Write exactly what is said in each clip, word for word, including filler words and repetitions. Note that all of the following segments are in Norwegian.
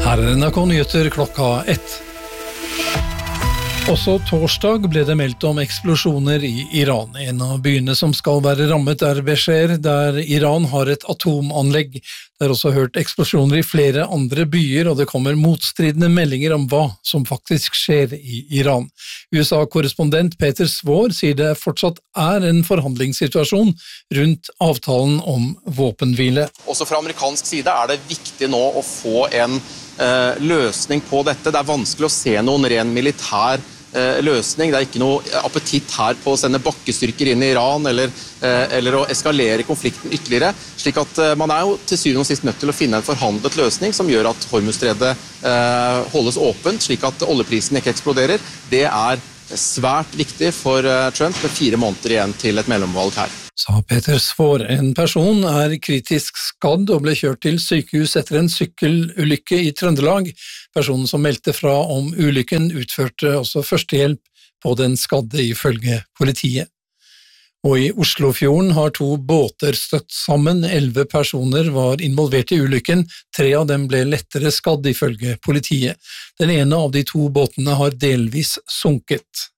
Her er N R K Nyheter klokka ett. Også torsdag ble det meldt om eksplosjoner i Iran. En av byene som skal være rammet er Besher, der Iran har et atomanlegg. Det er også hørt eksplosjoner i flere andre byer, og det kommer motstridende meldinger om hva som faktisk skjer i Iran. U S A-korrespondent Peter Svår sier det fortsatt er en forhandlingssituasjon rundt avtalen om våpenhvile. Også fra amerikansk side er det viktig nå å få en eh, løsning på dette. Det er vanskelig å se noen ren militær løsning. Det er ikke noe appetitt her på å sende bakkestyrker inn i Iran eller, eller å eskalere konflikten ytterligere, slik at man er jo til syvende og sist nødt til å finne en forhandlet løsning som gjør at Hormuzstredet holdes åpent, slik at oljeprisen ikke eksploderer. Det er svært viktig for Trump med fire måneder igjen til et mellomvalg her. Sa Peter Svår. En person er kritisk skadd og ble kjørt til sykehus etter en sykkelulykke i Trøndelag. Personen som meldte fra om ulykken utførte også førstehjelp på den skadde ifølge politiet. Og i Oslofjorden har to båter støtt sammen. Elleve personer var involvert i ulykken. Tre av dem ble lettere skadd ifølge politiet. Den ene av de to båtene har delvis sunket.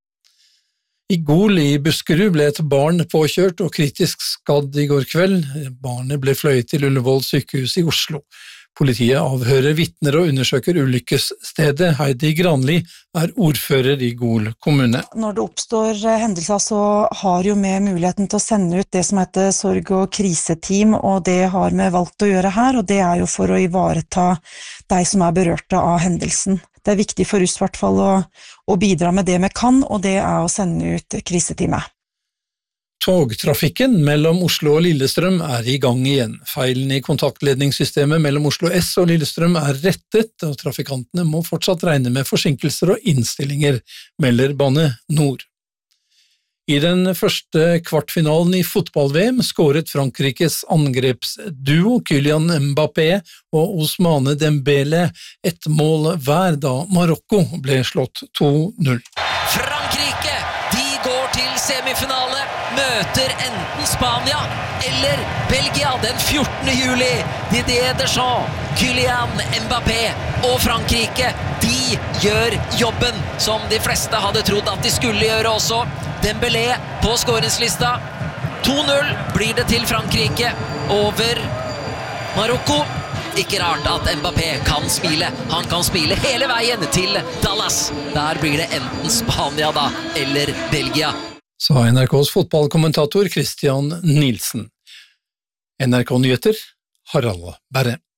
I Gol i Buskerud ble et barn påkjørt og kritisk skadd i går kveld. Barnet ble fløyet til Ullevål sykehus i Oslo. Politiet avhører vitner og undersøker ulykkesstedet. Heidi Granli er ordfører i Gol kommune. Når det oppstår hendelser så har jo vi muligheten til å sende ut det som heter sorg- og kriseteam, og det har vi valgt å gjøre her, og det er jo for å ivareta de som er berørte av hendelsen. Det er viktig for oss i hvert fall å, å bidra med det vi kan, og det er å sende ut kriseteamet. Togtrafikken mellom Oslo og Lillestrøm er i gang igjen. Feilen i kontaktledningssystemet mellom Oslo S og Lillestrøm er rettet, og trafikantene må fortsatt regne med forsinkelser og innstillinger, melder Bane Nor. I den første kvartfinalen i fotball-V M skåret Frankrikes angrepsduo Kylian Mbappé og Ousmane Dembélé ett mål hver da Marokko ble slått to null. Frankrike, de går til semifinale, møter enten Spania eller Belgia den fjortende juli. Didier Deschamps, Kylian Mbappé og Frankrike, de gjør jobben som de fleste hadde trodd at de skulle gjøre også. Dembélé på skåringslista. to null blir det til Frankrike over Marokko. Ikke rart at Mbappé kan smile. Han kan smile hele veien til Dallas. Der blir det enten Spania da, eller Belgia. Sa N R K's fotballkommentator Christian Nielsen. N R K Nyheter, Harald Berre.